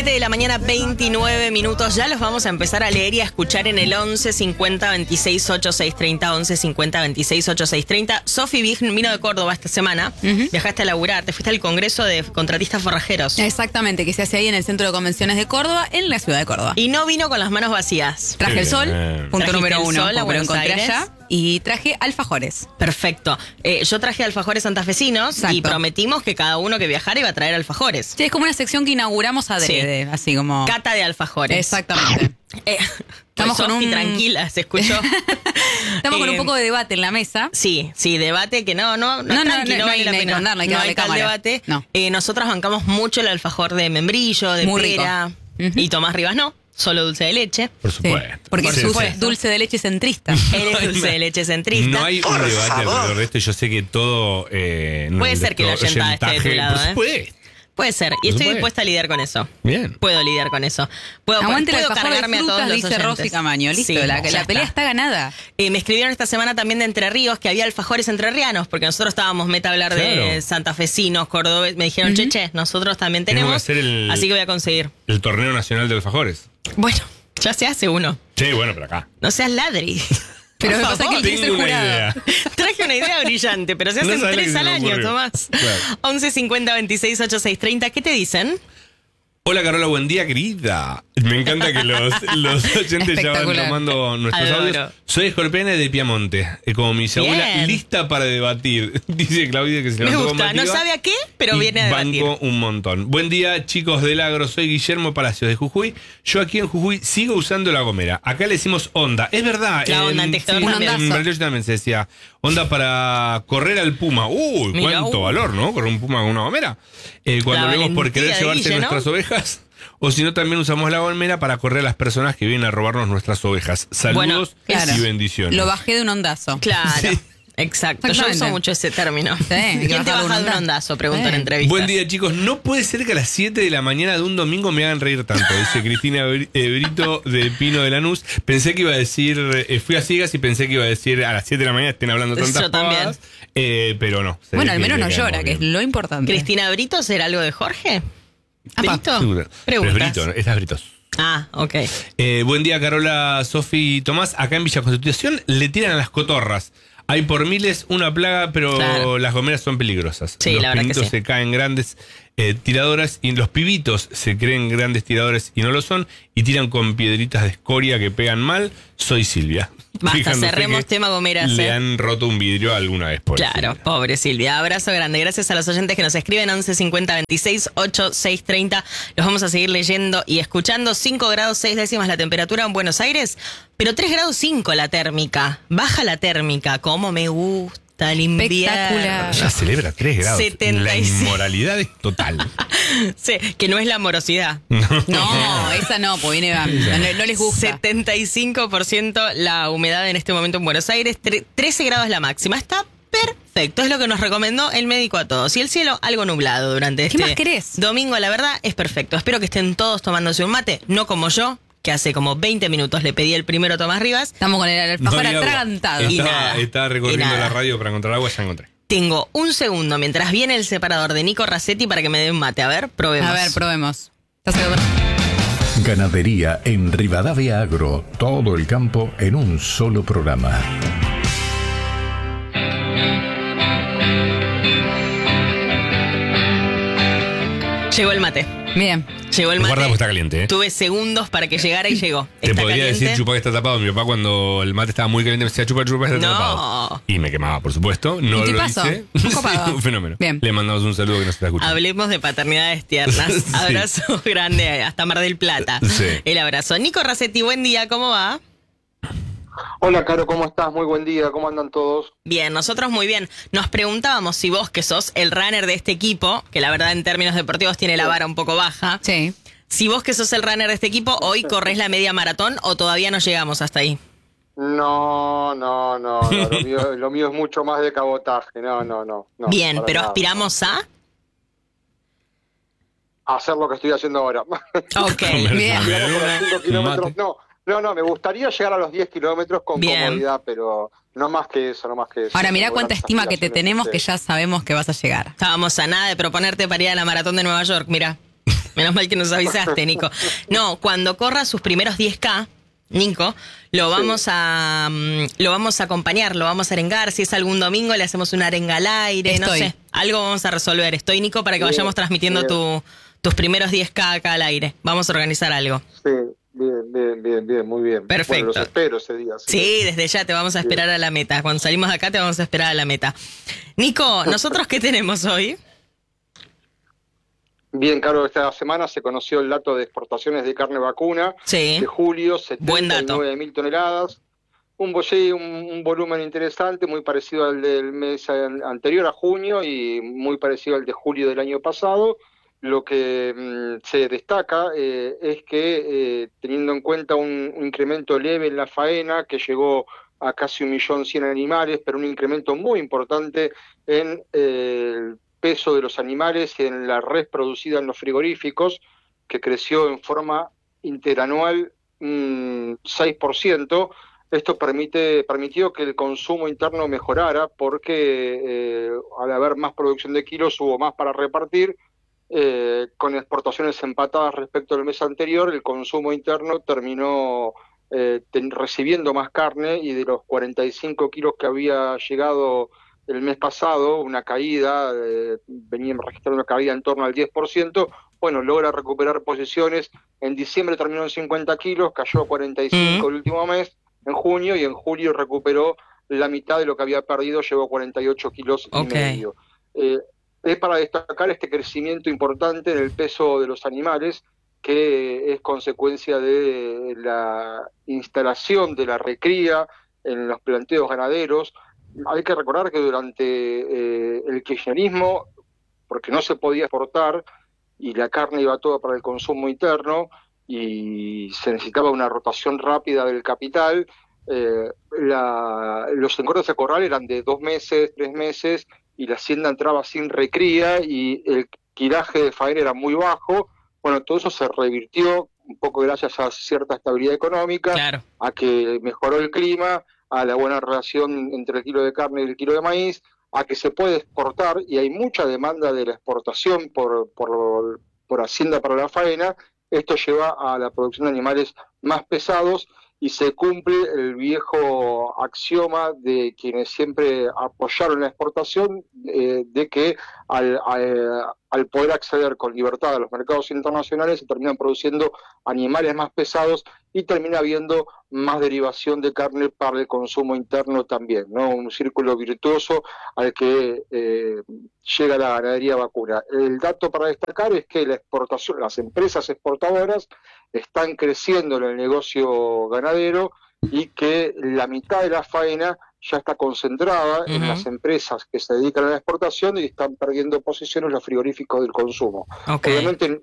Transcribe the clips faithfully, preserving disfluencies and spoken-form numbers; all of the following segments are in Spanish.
siete de la mañana, veintinueve minutos. Ya los vamos a empezar a leer y a escuchar en el once cincuenta veintiséis ochenta y seis treinta. once cincuenta veintiséis ochenta y seis treinta. Sofi vino de Córdoba esta semana. Uh-huh. Viajaste a laburar. Te fuiste al Congreso de Contratistas Forrajeros. Exactamente, que se hace ahí en el Centro de Convenciones de Córdoba, en la ciudad de Córdoba. Y no vino con las manos vacías. Traje el sol, punto número uno, sol, como lo encontré allá. Y traje alfajores. Perfecto. Eh, yo traje alfajores santafesinos. Exacto. Y prometimos que cada uno que viajara iba a traer alfajores. Sí, es como una sección que inauguramos adrede, sí. Así como... Cata de alfajores. Exactamente. Eh, Estamos pues con un... tranquila, se escuchó. Estamos eh, con un poco de debate en la mesa. Sí, sí, debate que no, no, no, no, no, tranqui, no, no, no vale hay, la no pena. Hay, no hay que no darle hay tal cámara. debate. No. Eh, nosotros bancamos mucho el alfajor de membrillo, de Muy pera. Uh-huh. Y Tomás Rivas no. Solo dulce de leche. Por supuesto. Sí, porque Por es supuesto. dulce de leche centrista. Él es dulce de leche centrista. No hay un Por debate favor. alrededor de esto. Yo sé que todo... Eh, Puede ser que el oyenta esté de tu lado. Por supuesto. ¿eh? Puede ser. Y estoy dispuesta a lidiar con eso. Bien. Puedo lidiar con eso. Puedo, Aguante puedo el cargarme de frutas, a todos los dice oyentes. Rosy Camaño. Listo, Sí, la, la pelea está. está ganada. Eh, me escribieron esta semana también de Entre Ríos que había alfajores entrerrianos, porque nosotros estábamos meta a hablar claro. de santafesinos, cordobés. Me dijeron, uh-huh. che, che, nosotros también tenemos. Que hacer el, así que voy a conseguir. El torneo nacional de alfajores. Bueno, ya se hace uno. Sí, bueno, pero acá. No seas ladri. Pero me pasa que el tengo una idea. Traje una idea brillante, pero se hacen no tres al año, ocurrió. Tomás. Claro. once cincuenta veintiséis ochenta y seis treinta. ¿Qué te dicen? Hola Carola, buen día querida. Me encanta que los, los oyentes ya van tomando nuestros Adoro. audios. Soy escorpiana de Piamonte, como mi abuela, lista para debatir. Dice Claudia que se Me levantó gusta, combativa. No sabe a qué, pero y viene a debatir. Banco un montón. Buen día chicos del agro, soy Guillermo Palacios de Jujuy. Yo aquí en Jujuy sigo usando la gomera. Acá le decimos onda. Es verdad. La en, onda, en tejedor sí, también. En realidad también se decía onda para correr al puma. Uy, Mira, cuánto uh. valor, ¿no? Correr un puma con una gomera. Eh, cuando La vemos por querer llevarse Guille, nuestras ¿no? ovejas. O si no, también usamos la gomera para correr a las personas que vienen a robarnos nuestras ovejas. Saludos bueno, claro. y bendiciones. Lo bajé de un ondazo. Claro. Sí. Exacto, yo uso mucho ese término. Sí, ¿Quién te baja de un ondazo? Pregunto sí. en entrevistas. Buen día, chicos. No puede ser que a las siete de la mañana de un domingo me hagan reír tanto, dice Cristina Brito de Pino de Lanús. Pensé que iba a decir, eh, fui a ciegas y pensé que iba a decir a las siete de la mañana estén hablando tantas Yo también. pavadas, eh, pero no. Bueno, al menos no llora, que es lo importante. ¿Cristina Brito será algo de Jorge? ¿Brito? Preguntas. Pero es Brito, ¿no? Estas Britos. Ah, ok. Eh, buen día, Carola, Sofi y Tomás. Acá en Villa Constitución le tiran a las cotorras. Hay por miles una plaga, pero claro. las gomeras son peligrosas. Sí, los la verdad pinitos que sí. se caen grandes eh, tiradoras y los pibitos se creen grandes tiradores y no lo son y tiran con piedritas de escoria que pegan mal. Soy Silvia. Basta, Fijándose cerremos tema gomeras. Le ¿eh? han roto un vidrio alguna vez por Claro, Silvia. pobre Silvia. Abrazo grande. Gracias a los oyentes que nos escriben once cincuenta veintiséis ochenta y seis treinta. Los vamos a seguir leyendo y escuchando. cinco grados seis décimas la temperatura en Buenos Aires, pero tres grados cinco la térmica. Baja la térmica. Cómo me gusta el invierno. Espectacular. Ya celebra tres grados. setenta y seis. La inmoralidad es total. Sí, que no es la morosidad. No, esa no, pues viene, no, no les gusta. setenta y cinco por ciento la humedad en este momento en Buenos Aires, trece grados la máxima. Está perfecto, es lo que nos recomendó el médico a todos. Y el cielo algo nublado durante este ¿Qué más querés? domingo, la verdad, es perfecto. Espero que estén todos tomándose un mate, no como yo, que hace como veinte minutos le pedí el primero a Tomás Rivas. Estamos con el alfajor No, atragantado. Y Estaba, nada, estaba recorriendo la radio para encontrar agua, ya encontré. Tengo un segundo mientras viene el separador de Nico Racetti para que me dé un mate. A ver, probemos. A ver, probemos. ¿Estás Ganadería en Rivadavia Agro. Todo el campo en un solo programa. Llegó el mate. Bien. Llegó el mate. Guarda porque está caliente, ¿eh? Tuve segundos para que llegara y llegó. Te ¿Está podría caliente? decir chupa que está tapado. Mi papá cuando el mate estaba muy caliente me decía chupa, chupa que está No. tapado. Y me quemaba, por supuesto. No ¿Y lo pasó? hice. Un copado. Sí, un fenómeno. Bien. Le mandamos un saludo que nos está escuchando. Hablemos de paternidades tiernas. Sí. Abrazo grande hasta Mar del Plata. Sí. El abrazo. Nico Racetti, buen día, ¿cómo va? Hola, Caro, ¿cómo estás? Muy buen día, ¿cómo andan todos? Bien, nosotros muy bien. Nos preguntábamos si vos, que sos el runner de este equipo, que la verdad en términos deportivos tiene la vara un poco baja, Sí. si vos que sos el runner de este equipo, hoy corres la media maratón o todavía no llegamos hasta ahí. No, no, no, no lo, mío, lo mío es mucho más de cabotaje, no, no, no. no Bien, para pero nada. aspiramos a... A hacer lo que estoy haciendo ahora. Ok, bien. cinco kilómetros, no, no, no, me gustaría llegar a los diez kilómetros con Bien. comodidad, pero no más que eso, no más que eso. Ahora mirá Tengo cuánta grandes estima que te aspiraciones, tenemos sí. que ya sabemos que vas a llegar. Estábamos a nada de proponerte para ir a la maratón de Nueva York, mira. Menos mal que nos avisaste, Nico. No, cuando corra sus primeros diez K, Nico, lo vamos sí. a um, lo vamos a acompañar, lo vamos a arengar. Si es algún domingo, le hacemos una arenga al aire, Estoy. no sé. Algo vamos a resolver. Estoy, Nico, para que bien, vayamos transmitiendo tu, tus primeros diez K acá al aire. Vamos a organizar algo. Sí, bien, bien, bien, bien, muy bien. Perfecto. Bueno, los espero ese día. Sí, sí desde ya te vamos a esperar bien. a la meta. Cuando salimos de acá te vamos a esperar a la meta. Nico, ¿nosotros qué tenemos hoy? Bien, Caro, esta semana se conoció el dato de exportaciones de carne vacuna sí. de julio, setenta y nueve mil toneladas. Un, un, un volumen interesante, muy parecido al del mes anterior, a junio, y muy parecido al de julio del año pasado. Lo que mmm, se destaca eh, es que, eh, teniendo en cuenta un, un incremento leve en la faena, que llegó a casi un millón cien animales, pero un incremento muy importante en eh, el peso de los animales y en la res producida en los frigoríficos, que creció en forma interanual un seis por ciento. Esto permite, permitió que el consumo interno mejorara porque eh, al haber más producción de kilos hubo más para repartir. Eh, con exportaciones empatadas respecto al mes anterior, el consumo interno terminó eh, ten, recibiendo más carne, y de los cuarenta y cinco kilos que había llegado el mes pasado, una caída, eh, veníamos registrando una caída en torno al diez por ciento, bueno, logra recuperar posiciones. En diciembre terminó en cincuenta kilos, cayó a cuarenta y cinco mm. el último mes, en junio, y en julio recuperó la mitad de lo que había perdido, llegó a cuarenta y ocho kilos okay. y medio. Eh, es para destacar este crecimiento importante en el peso de los animales, que es consecuencia de la instalación de la recría en los planteos ganaderos. Hay que recordar que durante eh, el kirchnerismo, porque no se podía exportar y la carne iba toda para el consumo interno y se necesitaba una rotación rápida del capital, eh, la, los engordes de corral eran de dos meses, tres meses, y la hacienda entraba sin recría y el quilaje de faena era muy bajo. Bueno, todo eso se revirtió un poco gracias a cierta estabilidad económica, claro. a que mejoró el clima, a la buena relación entre el kilo de carne y el kilo de maíz, a que se puede exportar, y hay mucha demanda de la exportación por, por, por hacienda para la faena. Esto lleva a la producción de animales más pesados y se cumple el viejo axioma de quienes siempre apoyaron la exportación, eh, de que al, al, al poder acceder con libertad a los mercados internacionales se terminan produciendo animales más pesados y termina habiendo más derivación de carne para el consumo interno también, ¿no? Un círculo virtuoso al que eh, llega la ganadería vacuna. El dato para destacar es que la exportación, las empresas exportadoras están creciendo en el negocio ganadero y que la mitad de la faena ya está concentrada uh-huh. en las empresas que se dedican a la exportación y están perdiendo posiciones los frigoríficos del consumo. Okay. Obviamente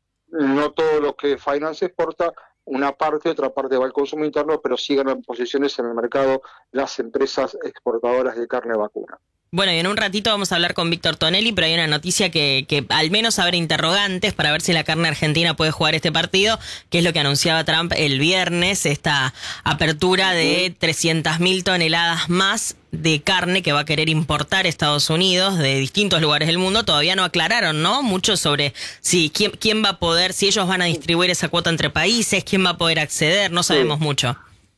no todo lo que faena se exporta, una parte, otra parte va al consumo interno, pero sí ganan posiciones en el mercado las empresas exportadoras de carne vacuna. Bueno, y en un ratito vamos a hablar con Víctor Tonelli, pero hay una noticia que, que al menos abre interrogantes para ver si la carne argentina puede jugar este partido, que es lo que anunciaba Trump el viernes, esta apertura de trescientas mil toneladas más de carne que va a querer importar Estados Unidos de distintos lugares del mundo. Todavía no aclararon, ¿no? Mucho sobre si quién, quién va a poder, si ellos van a distribuir esa cuota entre países, quién va a poder acceder, no sabemos sí. mucho.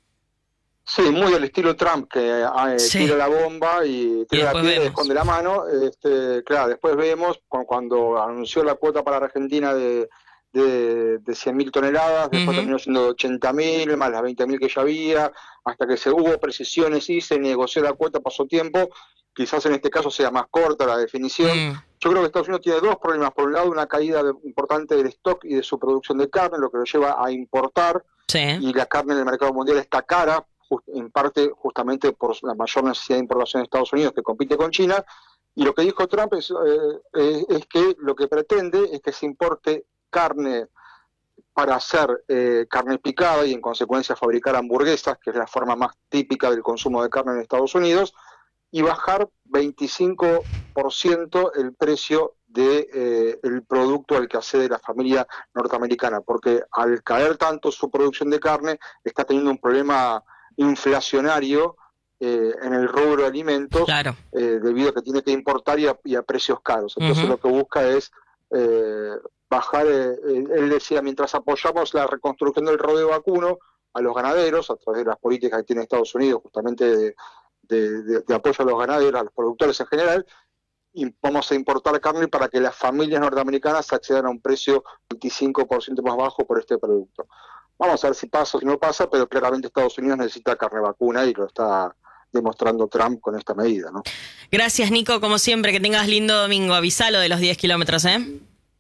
Sí, muy al estilo Trump, que eh, sí. tira la bomba y tira y la piedra y esconde la mano. Este, claro, después vemos cuando, cuando anunció la cuota para la Argentina de, de, de cien mil toneladas, después uh-huh. terminó siendo ochenta mil, más las veinte mil que ya había, hasta que se hubo precisiones y se negoció la cuota, pasó tiempo. Quizás en este caso sea más corta la definición. Uh-huh. Yo creo que Estados Unidos tiene dos problemas. Por un lado, una caída de, importante del stock y de su producción de carne, lo que lo lleva a importar, sí. y la carne en el mercado mundial está cara, en parte justamente por la mayor necesidad de importación de Estados Unidos, que compite con China. Y lo que dijo Trump es, eh, es que lo que pretende es que se importe carne para hacer eh, carne picada y en consecuencia fabricar hamburguesas, que es la forma más típica del consumo de carne en Estados Unidos, y bajar veinticinco por ciento el precio de eh, el producto al que accede la familia norteamericana, porque al caer tanto su producción de carne está teniendo un problema inflacionario eh, en el rubro de alimentos, claro. eh, debido a que tiene que importar y a, y a precios caros. Entonces uh-huh. lo que busca es eh, bajar, eh, él decía, mientras apoyamos la reconstrucción del rodeo vacuno a los ganaderos, a través de las políticas que tiene Estados Unidos, justamente de, de, de, de apoyo a los ganaderos, a los productores en general, y vamos a importar carne para que las familias norteamericanas accedan a un precio veinticinco por ciento más bajo por este producto. Vamos a ver si pasa o si no pasa, pero claramente Estados Unidos necesita carne vacuna y lo está demostrando Trump con esta medida, ¿no? Gracias, Nico, como siempre, que tengas lindo domingo. Avisalo de los diez kilómetros, ¿eh?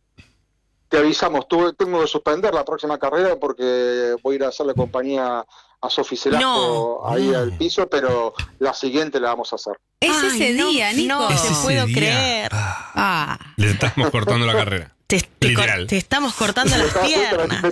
Te avisamos, tuve, tengo que suspender la próxima carrera porque voy a ir a hacer la compañía a Sofi Celasco no. ahí no. al piso, pero la siguiente la vamos a hacer. Es Ay, ese no, día, Nico. No, es te puedo día. creer. Ah. Ah. Le estamos cortando la carrera. Te, te, Literal. te estamos cortando las piernas.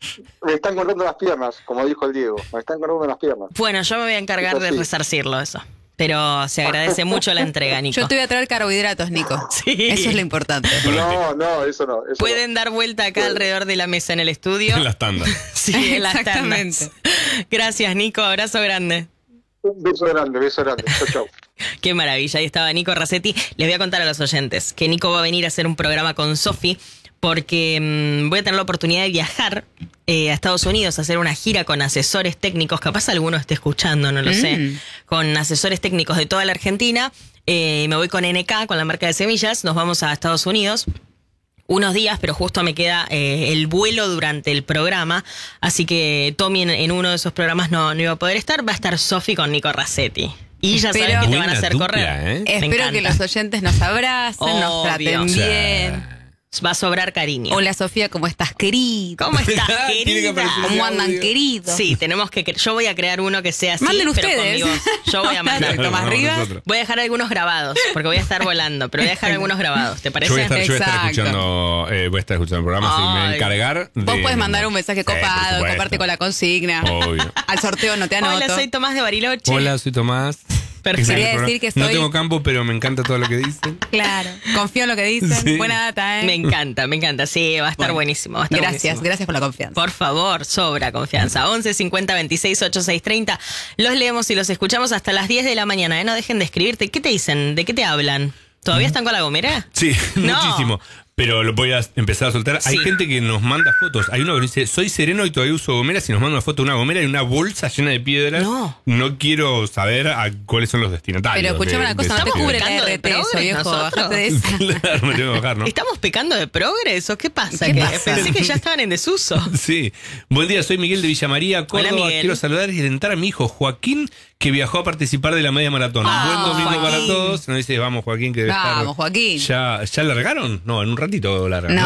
Me están cortando las piernas, como dijo el Diego. Me están cortando las piernas. Bueno, yo me voy a encargar de resarcirlo eso. Pero se agradece mucho la entrega, Nico. Yo te voy a traer carbohidratos, Nico. Sí. Eso es lo importante. No, no, eso no. Eso Pueden no. dar vuelta acá Pueden. alrededor de la mesa en el estudio. En las tandas. Sí, en las tandas. Gracias, Nico. Abrazo grande. Un beso grande, beso grande. Chau, chau. Qué maravilla. Ahí estaba Nico Rasetti. Les voy a contar a los oyentes que Nico va a venir a hacer un programa con Sofi porque mmm, voy a tener la oportunidad de viajar eh, a Estados Unidos a hacer una gira con asesores técnicos, capaz alguno esté escuchando, no lo mm. sé, con asesores técnicos de toda la Argentina. Eh, me voy con N K, con la marca de semillas, nos vamos a Estados Unidos unos días, pero justo me queda eh, el vuelo durante el programa, así que Tommy en, en uno de esos programas no, no iba a poder estar, va a estar Sofi con Nico Rasetti. Y ya Espero, saben que te van a hacer dupla, correr. ¿eh? Espero que los oyentes nos abracen, Obvio. nos traten bien. Va a sobrar cariño. Hola, Sofía, ¿cómo estás, querida? ¿Cómo estás, querida? ¿Cómo andan, queridos? Sí, tenemos que... Yo voy a crear uno que sea así, Manden pero ustedes. con mi voz. Yo voy a mandar. Claro, más arriba. Voy a dejar algunos grabados, porque voy a estar volando, pero voy a dejar algunos grabados, ¿te parece? Yo voy a estar, yo voy a estar escuchando, eh, voy a estar escuchando el programa, así me voy a encargar de... Vos podés mandar un mensaje copado, sí, comparte con la consigna. Obvio. Al sorteo no te anoto. Hola, soy Tomás de Bariloche. Hola, soy Tomás. Perfecto. Quería decir que soy... No tengo campo, pero me encanta todo lo que dicen. Claro, confío en lo que dicen. Sí. Buena data, ¿eh? Me encanta, me encanta. Sí, va a estar bueno, buenísimo. Va a estar gracias, buenísimo. Gracias por la confianza. Por favor, sobra confianza. once cincuenta veintiséis ochenta y seis treinta. Los leemos y los escuchamos hasta las diez de la mañana, ¿eh? No dejen de escribirte. ¿Qué te dicen? ¿De qué te hablan? ¿Todavía están con la gomera? Sí, no. muchísimo. Pero lo voy a empezar a soltar. Sí. Hay gente que nos manda fotos. Hay uno que dice, soy sereno y todavía uso gomeras, y nos manda una foto de una gomera y una bolsa llena de piedras. No. No quiero saber a cuáles son los destinatarios. Pero escuchame una cosa, no te cubre la R T eso, viejo. Bájate de esa. Claro, me tengo que bajar, ¿no? ¿Estamos pecando de progreso? ¿Qué pasa? ¿Qué ¿Qué pasa? Pensé que ya estaban en desuso. Sí. Buen día, soy Miguel de Villa María, Córdoba. Hola, Miguel. Quiero saludar y alentar a mi hijo Joaquín, que viajó a participar de la media maratón. Oh, Buen domingo Joaquín. para todos. Nos dice, vamos, Joaquín, que debe Vamos, estar... Joaquín. ¿Ya, ¿Ya largaron? No, en un ratito largan. No.